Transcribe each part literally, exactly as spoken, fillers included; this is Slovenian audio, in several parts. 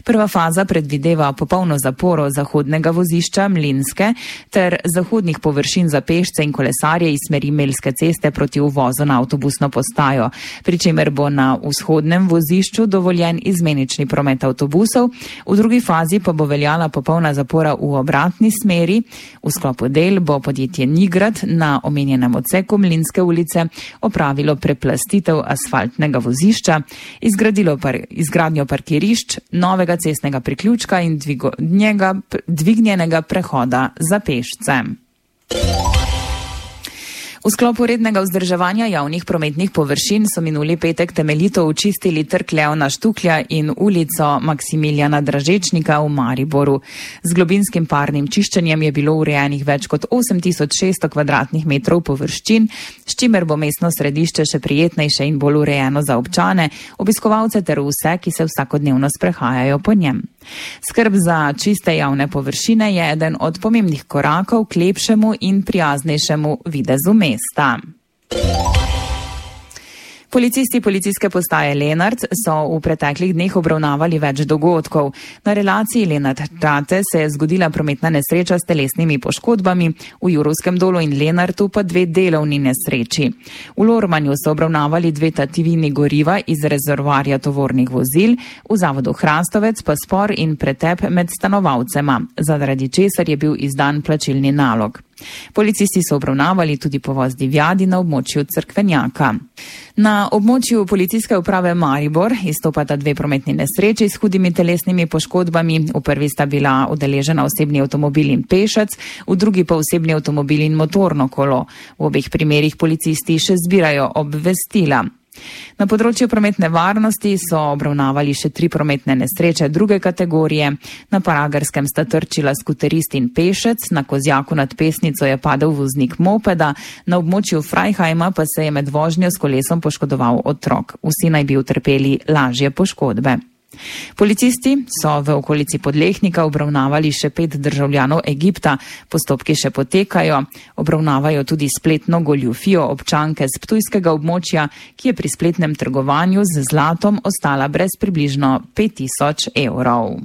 Prva faza predvideva popolno zaporo zahodnega vozišča Mlinske ter zahodnih površin za pešce in kolesarje iz smeri Melske ceste proti uvozu na avtobusno postajo, pri čemer bo na vzhodnem vozišču dovoljen izmenični promet avtobusov, v drugi fazi pa bo veljala popolna zapora v obratni smeri. V sklopu del bo podjetje Nigrad na omenjenem odseku Mlinske ulice opravilo preplastitev asfaltnega vozišča, izgradilo par, izgradnjo parkirišč, novega cestnega priključka in dvigo, njega, dvignjenega prehoda za pešce. V sklopu rednega vzdrževanja javnih prometnih površin so minuli petek temeljito očistili trg Leona Štuklja in ulico Maksimiljana Dražečnika v Mariboru. Z globinskim parnim čiščenjem je bilo urejenih več kot osem tisoč šeststo kvadratnih metrov površin, s čimer bo mestno središče še prijetnejše in bolj urejeno za občane, obiskovalce ter vse, ki se vsakodnevno sprehajajo po njem. Skrb za čiste javne površine je eden od pomembnih korakov k lepšemu in prijaznejšemu videzu mesta. Policisti policijske postaje Lenart so v preteklih dneh obravnavali več dogodkov. Na relaciji Lenart-Trate se je zgodila prometna nesreča s telesnimi poškodbami, v Jurovskem dolu in Lenartu pa dve delovni nesreči. V Lormanju so obravnavali dve tatvini goriva iz rezervoarja tovornih vozil, v zavodu Hrastovec pa spor in pretep med stanovalcema, zaradi česar je bil izdan plačilni nalog. Policisti so obravnavali tudi povoz divjadi na območju Cerkvenjaka. Na območju policijske uprave Maribor izstopata dve prometni nesreči s hudimi telesnimi poškodbami. V prvi sta bila udeležena osebni avtomobil in pešec, v drugi pa osebni avtomobil in motorno kolo. V obeh primerih policisti še zbirajo obvestila. Na področju prometne varnosti so obravnavali še tri prometne nesreče druge kategorije. Na Paragarskem sta trčila skuterist in pešec, na Kozjaku nad Pesnico je padel voznik mopeda, na območju Freihajma pa se je med vožnjo s kolesom poškodoval otrok. Vsi naj bi utrpeli lažje poškodbe. Policisti so v okolici Podlehnika obravnavali še pet državljanov Egipta. Postopki še potekajo. Obravnavajo tudi spletno goljufijo občanke z ptujskega območja, ki je pri spletnem trgovanju z zlatom ostala brez približno pet tisoč evrov.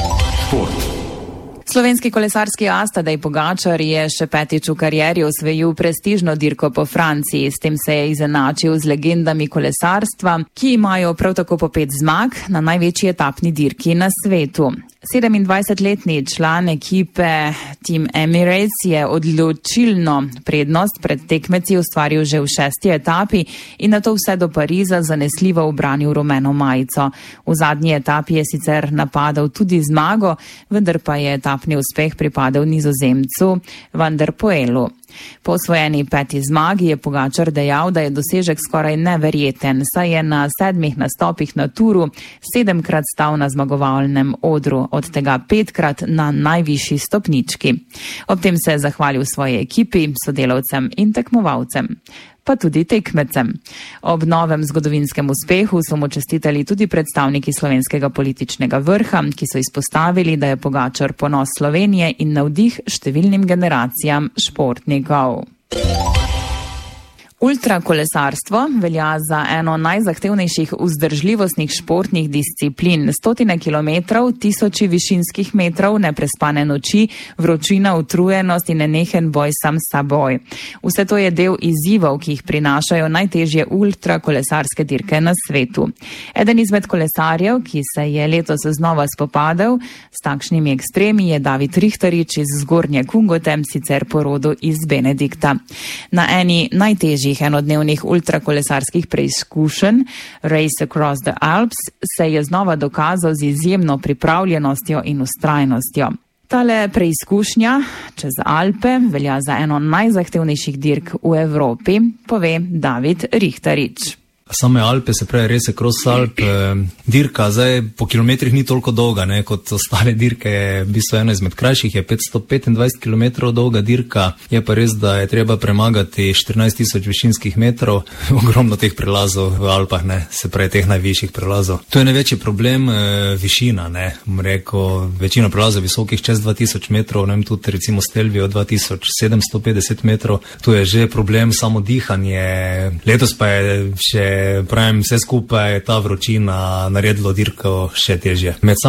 Šport. Slovenski kolesarski as Tadej Pogačar je še petič v karieri osvojil prestižno dirko po Franciji. S tem se je izenačil z legendami kolesarstva, ki imajo prav tako po pet zmag na največji etapni dirki na svetu. sedemindvajsetletni član ekipe Team Emirates je odločilno prednost pred tekmeci ustvaril že v šesti etapi in nato vse do Pariza zanesljivo ubranil rumeno majico. V zadnji etapi je sicer napadal tudi zmago, vendar pa je etapni uspeh pripadel Nizozemcu Van der Poelu. Po osvojeni peti zmagi je Pogačar dejal, da je dosežek skoraj neverjeten, saj je na sedmih nastopih na turu sedemkrat stal na zmagovalnem odru, od tega petkrat na najvišji stopnički. Ob tem se je zahvalil svoji ekipi, sodelavcem in tekmovalcem, pa tudi tekmecem. Ob novem zgodovinskem uspehu so mu čestitali tudi predstavniki slovenskega političnega vrha, ki so izpostavili, da je Pogačar ponos Slovenije in navdih številnim generacijam športnikov. Ultrakolesarstvo velja za eno najzahtevnejših vzdržljivostnih športnih disciplin. Stotine kilometrov, tisoči višinskih metrov, neprespane noči, vročina, utrujenost in nenehen boj sam s seboj. Vse to je del izzivov, ki jih prinašajo najtežje ultrakolesarske dirke na svetu. Eden izmed kolesarjev, ki se je letos znova spopadel s takšnimi ekstremi, je David Richtarič iz Zgornje Kungote, sicer po rodu iz Benedikta. Na eni najtežjih enodnevnih ultrakolesarskih preizkušenj Race Across the Alps se je znova dokazal z izjemno pripravljenostjo in ustrajnostjo. Tale preizkušnja čez Alpe velja za eno najzahtevnejših dirk v Evropi, pove David Richtarič. Same Alpe, se pravi Race Across Alp, dirka zdaj po kilometrih ni toliko dolga, ne, kot ostale dirke, je v bistvu ena izmed krajših, je petsto petindvajset kilometrov dolga dirka, je pa res, da je treba premagati štirinajst tisoč višinskih metrov, ogromno teh prelazov v Alpah, ne, se pravi teh najvišjih prelazov. To je največji problem, e, višina, ne, bom rekel, večina prelazov visokih čez dva tisoč metrov, ne vem, tudi recimo Stelvio dva tisoč sedemsto petdeset metrov, tu je že problem samo dihanje, letos pa je še pravim, vse skupaj ta vročina naredilo dirko še težje. Med